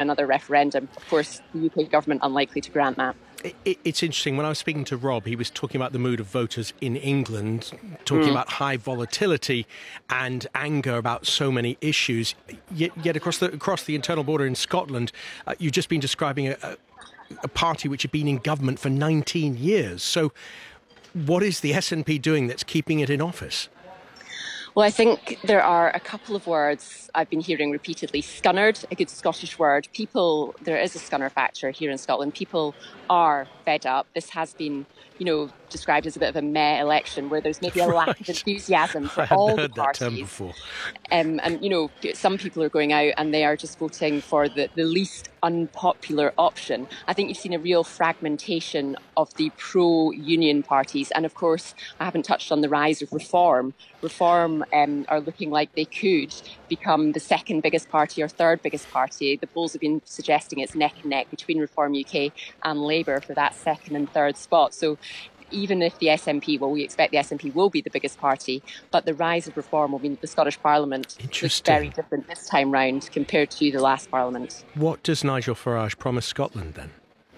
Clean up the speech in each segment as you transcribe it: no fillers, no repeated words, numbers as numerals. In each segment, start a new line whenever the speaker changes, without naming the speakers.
another referendum. Of course, the UK government unlikely to grant that.
It's interesting. When I was speaking to Rob, he was talking about the mood of voters in England, talking about high volatility and anger about so many issues. Yet across the internal border in Scotland, you've just been describing a party which had been in government for 19 years. So what is the SNP doing that's keeping it in office?
Well, I think there are a couple of words I've been hearing repeatedly. Scunnered, a good Scottish word. There is a scunner factor here in Scotland. People are fed up. This has been, described as a bit of a meh election where there's maybe a lack of enthusiasm for all the parties.
That term before.
And some people are going out and they are just voting for the least unpopular option. I think you've seen a real fragmentation of the pro-union parties. And of course, I haven't touched on the rise of Reform. Reform are looking like they could become the second biggest party or third biggest party. The polls have been suggesting it's neck and neck between Reform UK and Labour for that second and third spot. So even if the SNP, we expect the SNP will be the biggest party, but the rise of Reform will mean that the Scottish Parliament is very different this time round compared to the last Parliament.
What does Nigel Farage promise Scotland then?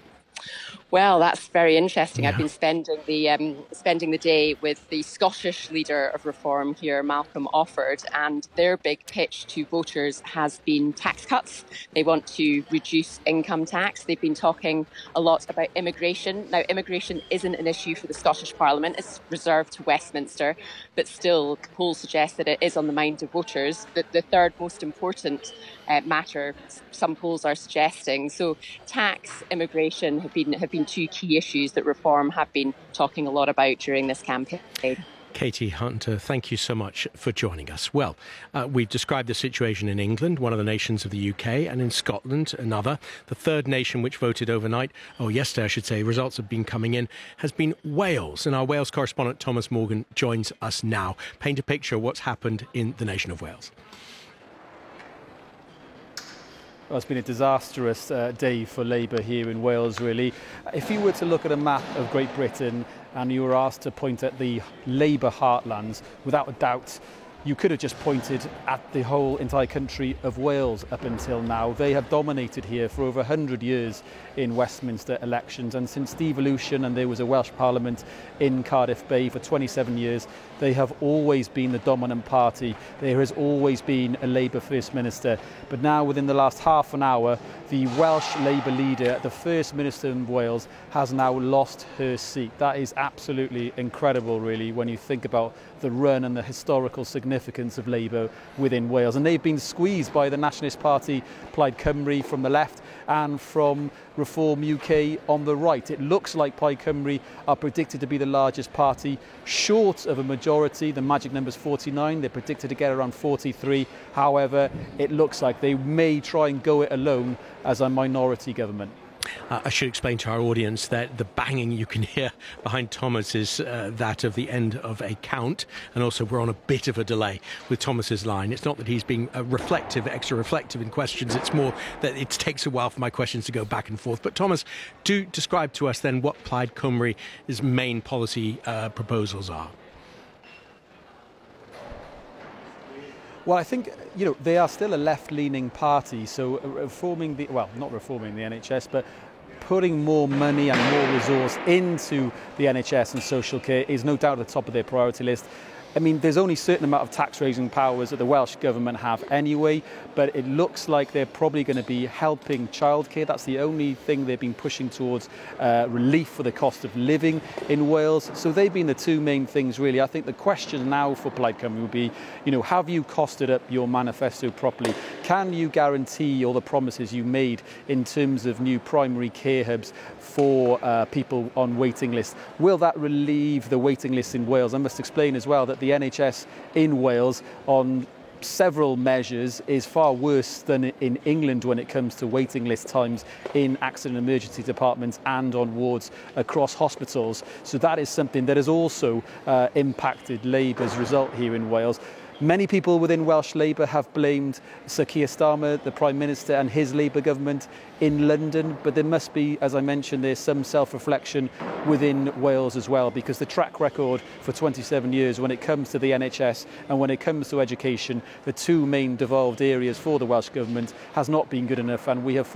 Well, that's very interesting. Yeah. I've been spending the day with the Scottish leader of Reform here, Malcolm Offord, and their big pitch to voters has been tax cuts. They want to reduce income tax. They've been talking a lot about immigration. Now, immigration isn't an issue for the Scottish Parliament. It's reserved to Westminster, but still, polls suggest that it is on the mind of voters. The third most important matter, some polls are suggesting. So, tax, immigration have been two key issues that Reform have been talking a lot about during this campaign.
Katie Hunter, thank you so much for joining us. Well, we've described the situation in England, one of the nations of the UK, and in Scotland, another. The third nation which voted overnight, yesterday I should say, results have been coming in, has been Wales. And our Wales correspondent Thomas Morgan joins us now. Paint a picture of what's happened in the nation of Wales.
Well, it's been a disastrous day for Labour here in Wales, really. If you were to look at a map of Great Britain and you were asked to point at the Labour heartlands, without a doubt, you could have just pointed at the whole entire country of Wales up until now. They have dominated here for over 100 years in Westminster elections, and since devolution and there was a Welsh Parliament in Cardiff Bay for 27 years, they have always been the dominant party. There has always been a Labour First Minister. But now, within the last half an hour, the Welsh Labour leader, the First Minister of Wales, has now lost her seat. That is absolutely incredible, really, when you think about the run and the historical significance of Labour within Wales. And they've been squeezed by the Nationalist Party, Plaid Cymru from the left, and from Reform UK on the right. It looks like Plaid Cymru are predicted to be the largest party, short of a majority. The magic number is 49. They're predicted to get around 43. However, it looks like they may try and go it alone as a minority government.
I should explain to our audience that the banging you can hear behind Thomas is that of the end of a count, and also we're on a bit of a delay with Thomas's line. It's not that he's being extra reflective in questions, it's more that it takes a while for my questions to go back and forth. But Thomas, do describe to us then what Plaid Cymru's main policy proposals are.
Well, I think, they are still a left-leaning party, so not reforming the NHS, but putting more money and more resource into the NHS and social care is no doubt at the top of their priority list. I mean, there's only a certain amount of tax-raising powers that the Welsh Government have anyway, but it looks like they're probably going to be helping childcare. That's the only thing they've been pushing towards, relief for the cost of living in Wales. So they've been the two main things, really. I think the question now for Plaid Cymru would be, have you costed up your manifesto properly? Can you guarantee all the promises you made in terms of new primary care hubs for people on waiting lists? Will that relieve the waiting lists in Wales? I must explain as well that the NHS in Wales on several measures is far worse than in England when it comes to waiting list times in accident and emergency departments and on wards across hospitals. So that is something that has also impacted Labour's result here in Wales. Many people within Welsh Labour have blamed Sir Keir Starmer, the Prime Minister, and his Labour government in London, but there must be, as I mentioned, there's some self-reflection within Wales as well, because the track record for 27 years when it comes to the NHS and when it comes to education, the two main devolved areas for the Welsh Government, has not been good enough, and we have